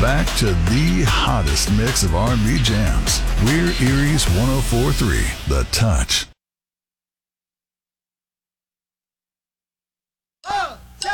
back to the hottest mix of R&B jams. We're Erie's 104.3, The Touch.